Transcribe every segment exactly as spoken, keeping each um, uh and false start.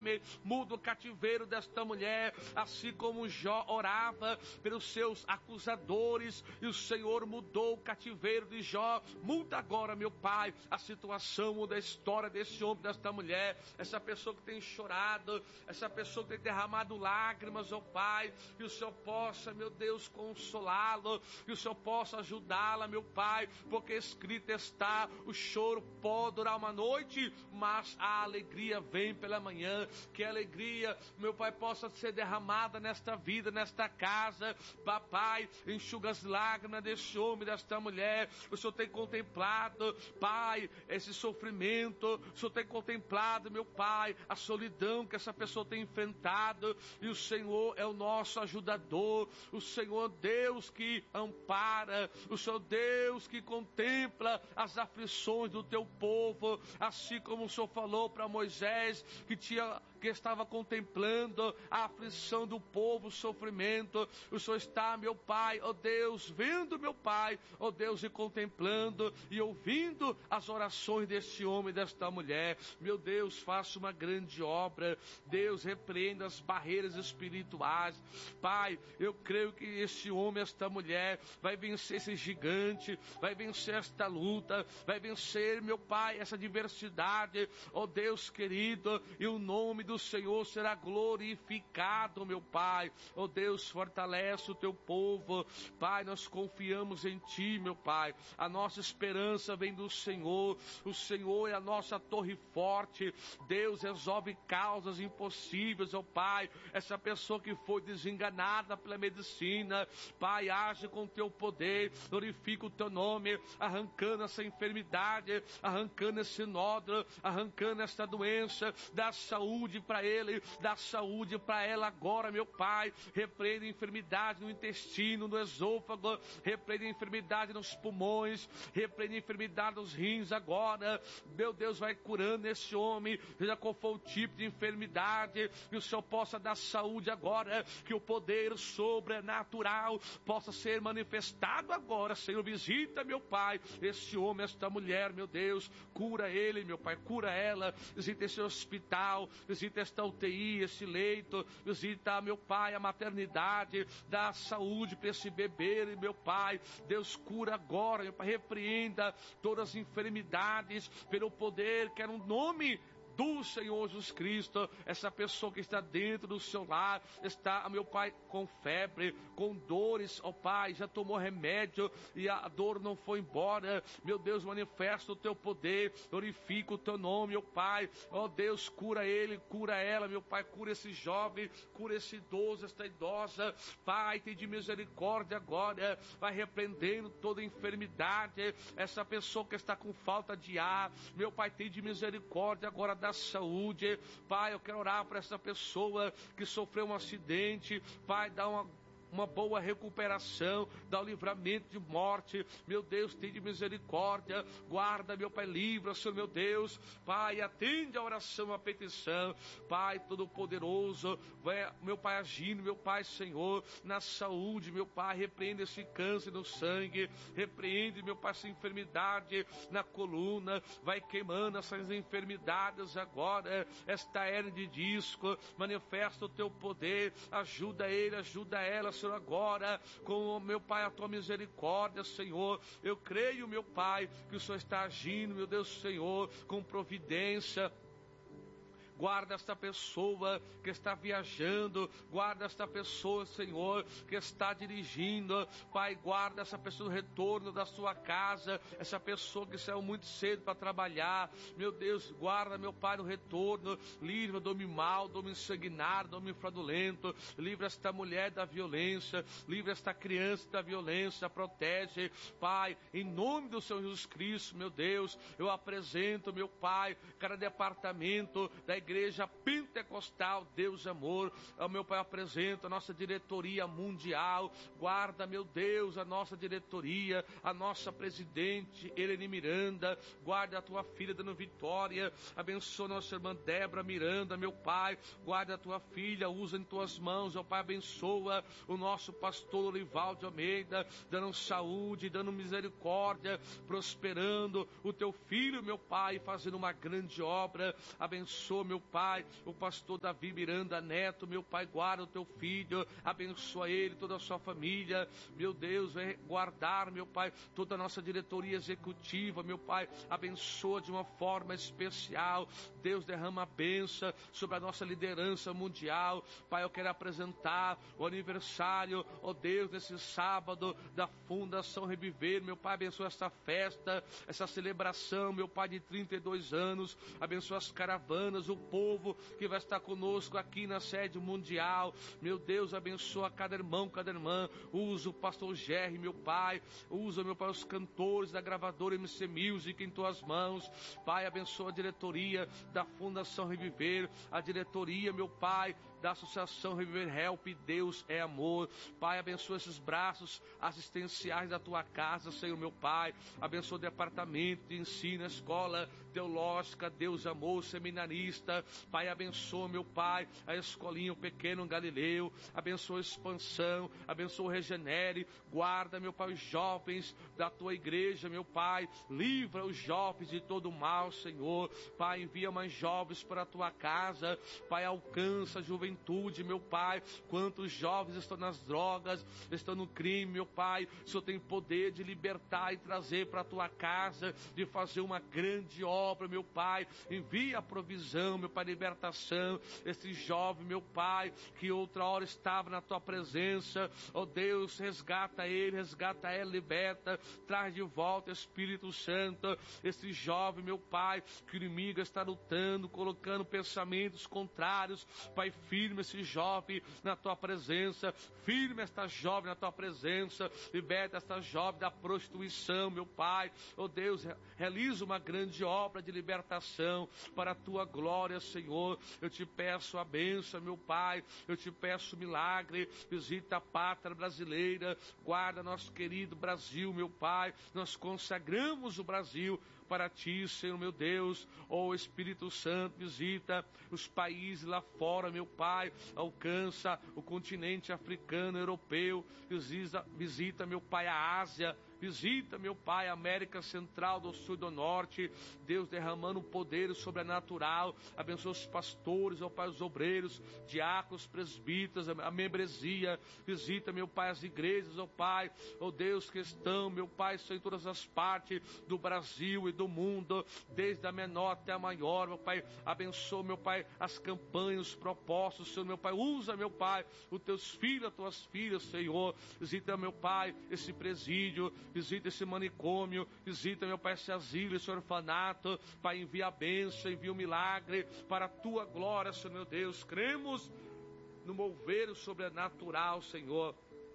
Muda o cativeiro desta mulher, assim como Jó orava pelos seus acusadores, e o Senhor mudou o cativeiro de Jó. Muda agora, meu Pai, a situação, muda a história desse homem, desta mulher, essa pessoa que tem chorado, essa pessoa que tem derramado lágrimas, ó Pai, que o Senhor possa, meu Deus, consolá-lo, que o Senhor possa ajudá-la, meu Pai, porque escrito está: o choro pode durar uma noite, mas a alegria vem pela manhã. Que a alegria, meu Pai, possa ser derramada nesta vida, nesta casa. Papai, enxuga as lágrimas deste homem, desta mulher. O Senhor tem contemplado, Pai, esse sofrimento. O Senhor tem contemplado, meu Pai, a solidão que essa pessoa tem enfrentado. E o Senhor é o nosso ajudador. O Senhor, Deus que ampara. O Senhor, Deus que contempla as aflições do teu povo. Assim como o Senhor falou para Moisés, que tinha que estava contemplando a aflição do povo, o sofrimento. O Senhor está, meu Pai, ó Deus, vendo, meu Pai, ó Deus, e contemplando e ouvindo as orações desse homem e desta mulher. Meu Deus, faça uma grande obra. Deus, repreenda as barreiras espirituais. Pai, eu creio que esse homem, esta mulher, vai vencer esse gigante, vai vencer esta luta, vai vencer, meu Pai, essa diversidade, ó Deus querido, e o nome do Senhor será glorificado, meu Pai. Ó Deus, fortalece o teu povo. Pai, nós confiamos em Ti, meu Pai. A nossa esperança vem do Senhor. O Senhor é a nossa torre forte. Deus, resolve causas impossíveis, ó Pai. Essa pessoa que foi desenganada pela medicina, Pai, age com o teu poder, glorifica o teu nome, arrancando essa enfermidade, arrancando esse nódulo, arrancando essa doença, dá saúde para ele, dá saúde para ela agora, meu Pai. Repreende a enfermidade no intestino, no esôfago, repreende a enfermidade nos pulmões, repreende a enfermidade nos rins agora. Meu Deus, vai curando esse homem, seja qual for o tipo de enfermidade, que o Senhor possa dar saúde agora, que o poder sobrenatural possa ser manifestado agora. Senhor, visita, meu Pai, esse homem, esta mulher, meu Deus, cura ele, meu Pai, cura ela, visita esse hospital, visita esta U T I, esse leito, visita, meu Pai, a maternidade, dá saúde para esse bebê, meu Pai. Deus, cura agora, meu Pai, repreenda todas as enfermidades pelo poder que é no nome do Senhor Jesus Cristo. Essa pessoa que está dentro do seu lar está, meu Pai, com febre, com dores, ó Pai, já tomou remédio e a dor não foi embora. Meu Deus, manifesta o teu poder, glorifica o teu nome, ó Pai. Ó Deus, cura ele, cura ela, meu Pai, cura esse jovem, cura esse idoso, esta idosa. Pai, tem de misericórdia agora, vai repreendendo toda enfermidade. Essa pessoa que está com falta de ar, meu Pai, tem de misericórdia agora da saúde. Pai, eu quero orar para essa pessoa que sofreu um acidente. Pai, dá uma uma boa recuperação, dá o livramento de morte. Meu Deus, tem de misericórdia, guarda, meu Pai, livra, Senhor, meu Deus. Pai, atende a oração, a petição. Pai, todo-poderoso, vai, meu Pai, agindo, meu Pai, Senhor, na saúde, meu Pai, repreende esse câncer no sangue, repreende, meu Pai, essa enfermidade na coluna, vai queimando essas enfermidades agora, esta hernia de disco, manifesta o teu poder, ajuda ele, ajuda ela, Senhor, agora, com, meu Pai, a tua misericórdia, Senhor. Eu creio, meu Pai, que o Senhor está agindo, meu Deus, Senhor, com providência. Guarda esta pessoa que está viajando, guarda esta pessoa, Senhor, que está dirigindo. Pai, guarda essa pessoa no retorno da sua casa, essa pessoa que saiu muito cedo para trabalhar. Meu Deus, guarda, meu Pai, no retorno. Livra do homem mau, do homem sanguinário, do homem fraudulento. Livra esta mulher da violência, livra esta criança da violência, protege. Pai, em nome do Senhor Jesus Cristo, meu Deus, eu apresento, meu Pai, cada departamento da igreja Igreja Pentecostal Deus Amor. Ó, meu Pai, apresento a nossa diretoria mundial. Guarda, meu Deus, a nossa diretoria, a nossa presidente Helene Miranda. Guarda a tua filha dando vitória. Abençoa nossa irmã Débora Miranda, meu Pai. Guarda a tua filha, usa em tuas mãos, ó Pai. Abençoa o nosso pastor Orivaldo Almeida, dando saúde, dando misericórdia, prosperando o teu filho, meu Pai, fazendo uma grande obra. Abençoa, meu Pai, o pastor Davi Miranda Neto, meu Pai, guarda o teu filho, abençoa ele, toda a sua família, meu Deus, vai guardar, meu Pai, toda a nossa diretoria executiva, meu Pai, abençoa de uma forma especial, Deus, derrama a bênção sobre a nossa liderança mundial, Pai, eu quero apresentar o aniversário, ó Deus, nesse sábado, da Fundação Reviver, meu Pai, abençoa essa festa, essa celebração, meu Pai, de trinta e dois anos, abençoa as caravanas, o povo que vai estar conosco aqui na sede mundial, meu Deus, abençoa cada irmão, cada irmã, usa o pastor Gerry, meu Pai, usa, meu Pai, os cantores da gravadora M C Music em tuas mãos, Pai, abençoa a diretoria da Fundação Reviver, a diretoria, meu Pai, da Associação Reviver Help, Deus é amor, Pai, abençoa esses braços assistenciais da tua casa, Senhor, meu Pai, abençoa o departamento de ensino, a escola teológica, Deus amor, seminarista, Pai, abençoa, meu Pai, a escolinha, o pequeno Galileu, abençoa a expansão, abençoa o Regenere, guarda, meu Pai, os jovens da tua igreja, meu Pai, livra os jovens de todo o mal, Senhor, Pai, envia mais jovens para a tua casa, Pai, alcança a juventude, meu Pai, quantos jovens estão nas drogas, estão no crime, meu Pai, o Senhor tem poder de libertar e trazer para a tua casa, de fazer uma grande obra, meu Pai, envia a provisão, meu Pai, libertação, esse jovem, meu Pai, que outra hora estava na tua presença, ó Deus, resgata ele, resgata ela, liberta, traz de volta, Espírito Santo, esse jovem, meu Pai, que o inimigo está lutando, colocando pensamentos contrários, Pai, firme esse jovem na tua presença, firme esta jovem na tua presença, liberta esta jovem da prostituição, meu Pai, ó Deus, realiza uma grande obra de libertação para a tua glória, Senhor, eu te peço a bênção, meu Pai, eu te peço milagre, visita a pátria brasileira, guarda nosso querido Brasil, meu Pai, nós consagramos o Brasil para ti, Senhor, meu Deus, ó Espírito Santo, visita os países lá fora, meu Pai, alcança o continente africano, europeu, visita, visita, meu Pai, a Ásia, visita, meu Pai, a América Central, do Sul e do Norte, Deus derramando um poder sobrenatural, abençoa os pastores, ó Pai, os obreiros, diáconos, presbíteros, a membresia, visita, meu Pai, as igrejas, ó Pai, ó Deus, que estão, meu Pai, em todas as partes do Brasil e do mundo, desde a menor até a maior, meu Pai, abençoa, meu Pai, as campanhas, os propósitos, Senhor, meu Pai, usa, meu Pai, os teus filhos, as tuas filhas, Senhor, visita, meu Pai, esse presídio, visita esse manicômio, visita, meu Pai, esse asilo, esse orfanato, Pai, envia a bênção, envia o milagre, para a tua glória, Senhor, meu Deus, cremos no mover sobrenatural, Senhor,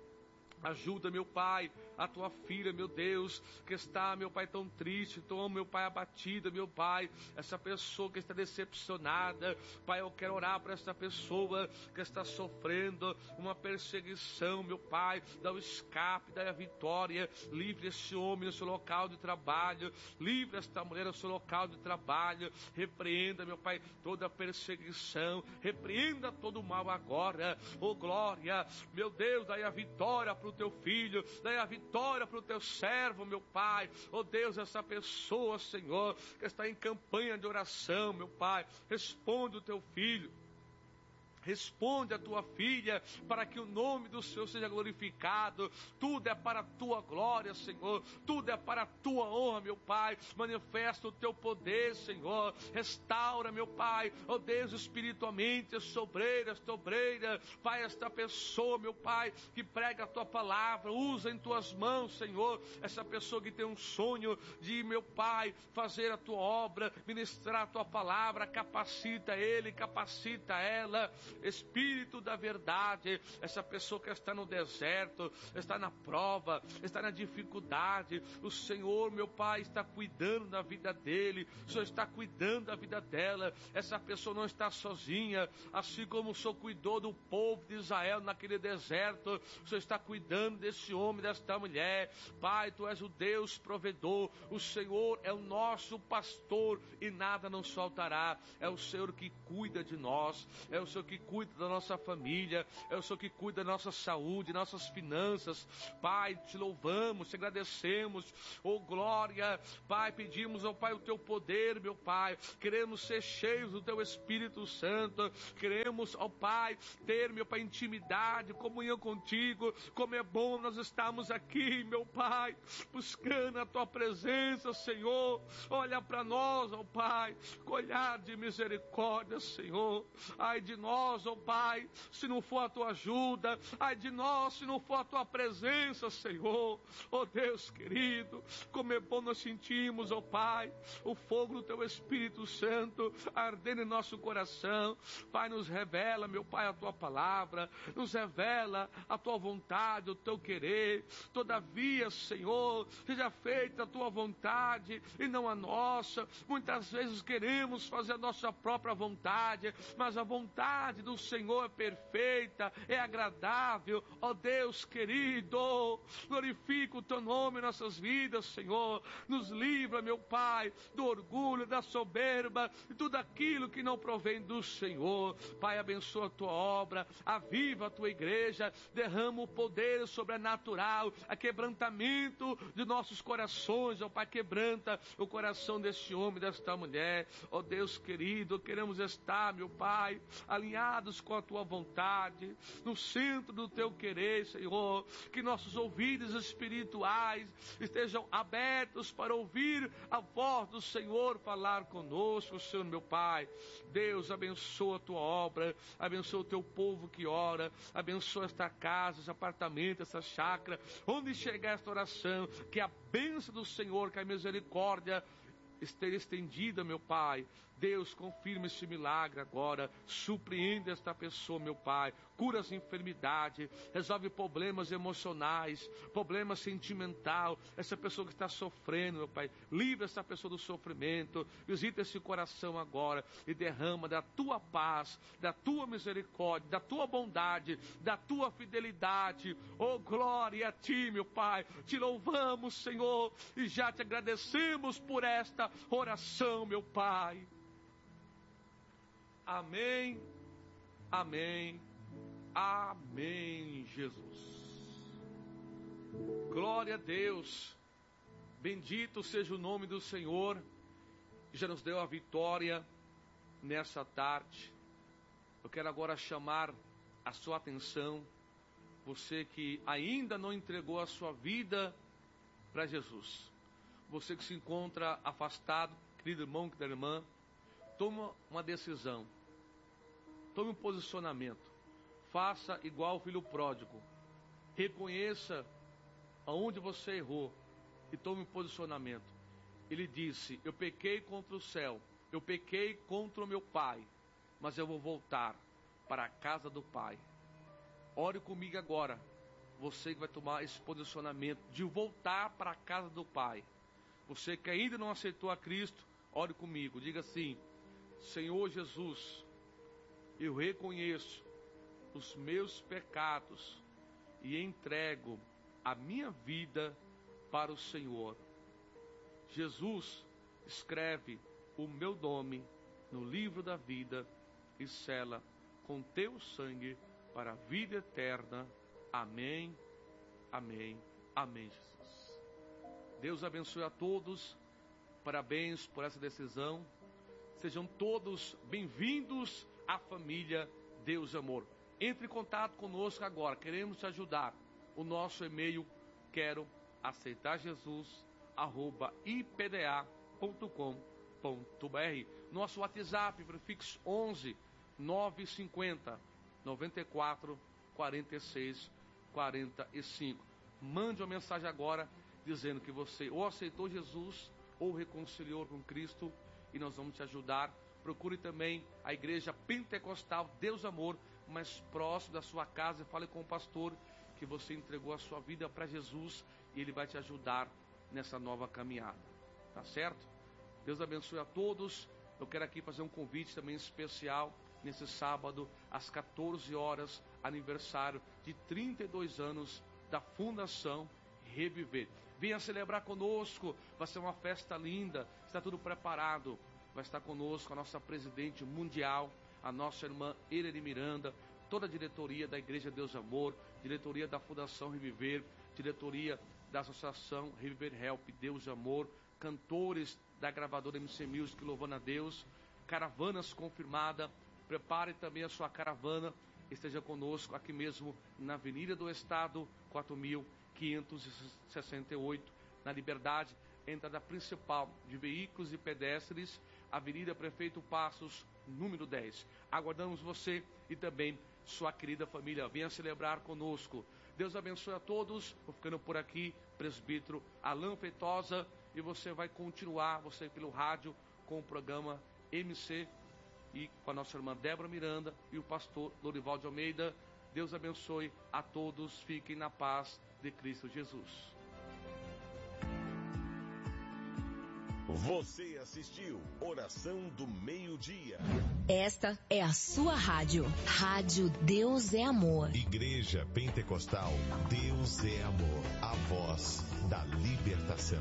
ajuda, meu Pai, a tua filha, meu Deus, que está, meu Pai, tão triste, tão, meu Pai, abatida, meu Pai, essa pessoa que está decepcionada, Pai, eu quero orar para essa pessoa que está sofrendo uma perseguição, meu Pai, dá o escape, dá a vitória, livre esse homem no seu local de trabalho, livre esta mulher no seu local de trabalho, repreenda, meu Pai, toda a perseguição, repreenda todo o mal agora, oh glória, meu Deus, dá a vitória para o teu filho, dá a vitória Vitória para o teu servo, meu Pai, oh Deus, essa pessoa, Senhor, que está em campanha de oração, meu Pai, responde o teu filho, responde a tua filha, para que o nome do Senhor seja glorificado, tudo é para a tua glória, Senhor, tudo é para a tua honra, meu Pai, manifesta o teu poder, Senhor, restaura, meu Pai, ó Deus, espiritualmente, esta obreira, esta obreira, Pai, esta pessoa, meu Pai, que prega a tua palavra, usa em tuas mãos, Senhor, essa pessoa que tem um sonho de, meu Pai, fazer a tua obra, ministrar a tua palavra, capacita ele, capacita ela, Espírito da verdade, essa pessoa que está no deserto, está na prova, está na dificuldade, o Senhor, meu Pai, está cuidando da vida dele, o Senhor está cuidando da vida dela, essa pessoa não está sozinha, assim como o Senhor cuidou do povo de Israel naquele deserto, o Senhor está cuidando desse homem, desta mulher, Pai, Tu és o Deus provedor, o Senhor é o nosso pastor e nada nos faltará, é o Senhor que cuida de nós, é o Senhor que cuida da nossa família, é o Senhor que cuida da nossa saúde, nossas finanças. Pai, te louvamos, te agradecemos, oh glória. Pai, pedimos, oh Pai, o teu poder, meu Pai, queremos ser cheios do teu Espírito Santo, queremos, ó Pai, ter, meu Pai, intimidade, comunhão contigo. Como é bom nós estarmos aqui, meu Pai, buscando a tua presença, Senhor. Olha para nós, ó Pai, com olhar de misericórdia, Senhor. Ai de nós, ó Pai, se não for a tua ajuda, ai de nós, se não for a tua presença, Senhor. Ó Deus querido, como é bom nós sentimos, ó Pai, o fogo do teu Espírito Santo ardendo em nosso coração. Pai, nos revela, meu Pai, a tua palavra, nos revela a tua vontade, o teu querer. Todavia, Senhor, seja feita a tua vontade e não a nossa. Muitas vezes queremos fazer a nossa própria vontade, mas a vontade do Senhor é perfeita, é agradável. Ó Deus querido, glorifica o teu nome em nossas vidas, Senhor. Nos livra, meu Pai, do orgulho, da soberba e tudo aquilo que não provém do Senhor. Pai, abençoa a tua obra, aviva a tua igreja, derrama o poder sobrenatural, a quebrantamento de nossos corações. Ó Pai, quebranta o coração deste homem, desta mulher. Ó Deus querido, queremos estar, meu Pai, alinhados com a tua vontade, no centro do teu querer, Senhor. Que nossos ouvidos espirituais estejam abertos para ouvir a voz do Senhor falar conosco, Senhor, meu Pai. Deus, abençoa a tua obra, abençoa o teu povo que ora, abençoa esta casa, esse apartamento, essa chácara, onde chegar esta oração, que a bênção do Senhor, que a misericórdia esteja estendida, meu Pai. Deus, confirma esse milagre agora, surpreende esta pessoa, meu Pai, cura as enfermidades, resolve problemas emocionais, problemas sentimental, essa pessoa que está sofrendo, meu Pai, livra essa pessoa do sofrimento, visita esse coração agora e derrama da tua paz, da tua misericórdia, da tua bondade, da tua fidelidade. Oh, glória a ti, meu Pai, te louvamos, Senhor, e já te agradecemos por esta oração, meu Pai. Amém, amém, amém, Jesus. Glória a Deus, bendito seja o nome do Senhor, que já nos deu a vitória nessa tarde. Eu quero agora chamar a sua atenção, você que ainda não entregou a sua vida para Jesus, você que se encontra afastado, querido irmão, querida irmã, toma uma decisão, tome um posicionamento, faça igual o filho pródigo, reconheça aonde você errou e tome um posicionamento. Ele disse: eu pequei contra o céu, eu pequei contra o meu pai, mas eu vou voltar para a casa do Pai. Ore comigo agora, você que vai tomar esse posicionamento de voltar para a casa do Pai. Você que ainda não aceitou a Cristo, ore comigo, diga assim: Senhor Jesus, eu reconheço os meus pecados e entrego a minha vida para o Senhor. Jesus, escreve o meu nome no livro da vida e sela com teu sangue para a vida eterna. Amém, amém, amém, Jesus. Deus abençoe a todos, parabéns por essa decisão. Sejam todos bem-vindos à família Deus Amor. Entre em contato conosco agora, queremos te ajudar. O nosso e-mail, quero aceitar Jesus, arroba i p d a ponto com ponto b r. Nosso WhatsApp, prefixo onze, nove cinco zero, nove quatro, quatro seis, quatro cinco. Mande uma mensagem agora, dizendo que você ou aceitou Jesus, ou reconciliou com Cristo, e nós vamos te ajudar. Procure também a igreja pentecostal Deus Amor, mais próximo da sua casa, e fale com o pastor que você entregou a sua vida para Jesus, e ele vai te ajudar nessa nova caminhada, tá certo? Deus abençoe a todos. Eu quero aqui fazer um convite também especial, nesse sábado, às quatorze horas, aniversário de trinta e dois anos da Fundação Reviver. Venha celebrar conosco, vai ser uma festa linda, está tudo preparado. Vai estar conosco a nossa presidente mundial, a nossa irmã Irene Miranda, toda a diretoria da Igreja Deus e Amor, diretoria da Fundação Reviver, diretoria da Associação Reviver Help Deus e Amor, cantores da gravadora M C Music louvando a Deus, caravanas confirmada, prepare também a sua caravana, esteja conosco aqui mesmo na Avenida do Estado, quatro mil quinhentos e sessenta e oito, na Liberdade, entrada principal de veículos e pedestres, Avenida Prefeito Passos, número dez. Aguardamos você e também sua querida família. Venha celebrar conosco. Deus abençoe a todos. Vou ficando por aqui, presbítero Alain Feitosa, e você vai continuar, você pelo rádio, com o programa M C e com a nossa irmã Débora Miranda e o pastor Lourival de Almeida. Deus abençoe a todos. Fiquem na paz de Cristo Jesus. Você assistiu Oração do Meio-Dia. Esta é a sua rádio. Rádio Deus é Amor. Igreja Pentecostal Deus é Amor. A voz da libertação.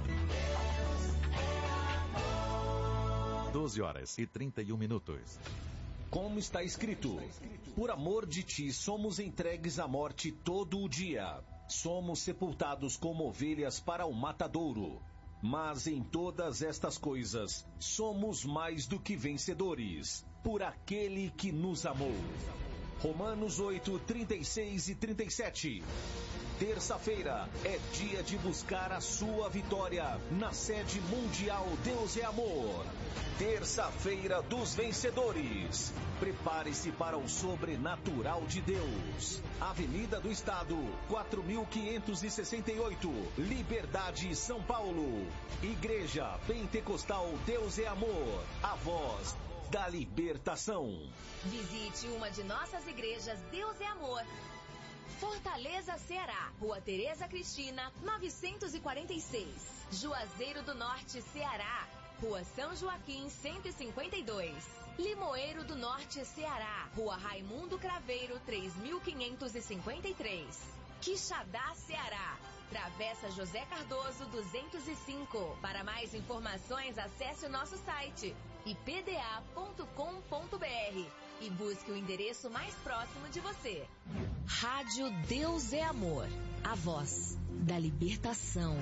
doze horas e trinta e um minutos. Como está escrito: por amor de ti somos entregues à morte todo o dia. Somos sepultados como ovelhas para o matadouro. Mas em todas estas coisas, somos mais do que vencedores, por aquele que nos amou. Romanos oito, trinta e seis e trinta e sete. Terça-feira é dia de buscar a sua vitória na sede mundial Deus é Amor. Terça-feira dos vencedores. Prepare-se para o sobrenatural de Deus. Avenida do Estado, quatro mil quinhentos e sessenta e oito, Liberdade, São Paulo. Igreja Pentecostal Deus é Amor. A voz da libertação. Visite uma de nossas igrejas Deus é Amor. Fortaleza, Ceará, Rua Tereza Cristina, novecentos e quarenta e seis. Juazeiro do Norte, Ceará, Rua São Joaquim, cento e cinquenta e dois. Limoeiro do Norte, Ceará, Rua Raimundo Craveiro, três mil quinhentos e cinquenta e três. Quixadá, Ceará, Travessa José Cardoso, duzentos e cinco. Para mais informações, acesse o nosso site i p d a ponto com ponto b r e busque o endereço mais próximo de você. Rádio Deus é Amor, a voz da libertação.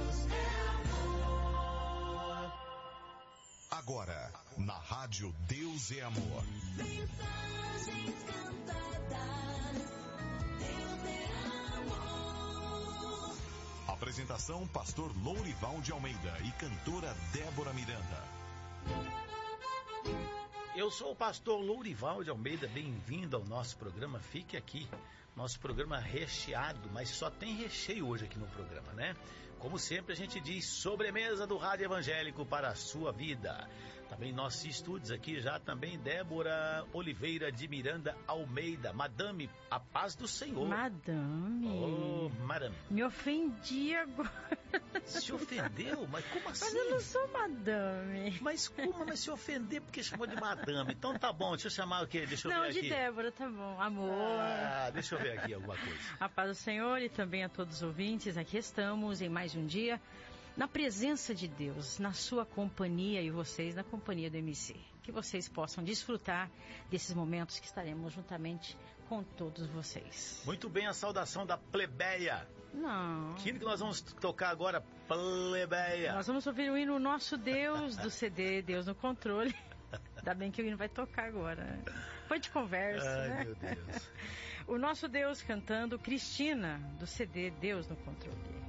Agora, na Rádio Deus é Amor. Mensagens cantadas, Deus é amor. Apresentação: Pastor Lourival de Almeida e cantora Débora Miranda. Eu sou o pastor Lourival de Almeida, bem-vindo ao nosso programa. Fique aqui, nosso programa recheado, mas só tem recheio hoje aqui no programa, né? Como sempre a gente diz, sobremesa do rádio evangélico para a sua vida. Também nossos estúdios aqui já também Débora Oliveira de Miranda Almeida. Madame, a paz do Senhor. Madame. Oh, madame. Me ofendi agora. Se ofendeu? Mas como assim? Mas eu não sou madame. Mas como? Mas se ofender porque chamou de madame? Então tá bom, deixa eu chamar o quê? Deixa eu não, ver aqui. Não, de Débora, tá bom. Amor. Ah, deixa eu ver aqui alguma coisa. A paz do Senhor e também a todos os ouvintes. Aqui estamos em mais um dia na presença de Deus, na sua companhia e vocês na companhia do M C. Que vocês possam desfrutar desses momentos que estaremos juntamente com todos vocês. Muito bem, a saudação da plebeia. Não. Que hino que nós vamos tocar agora, plebeia? Nós vamos ouvir o hino Nosso Deus, do C D Deus no Controle. Ainda bem que o hino vai tocar agora. Foi de conversa, Ai, né? meu Deus. O Nosso Deus cantando Cristina, do C D Deus no Controle.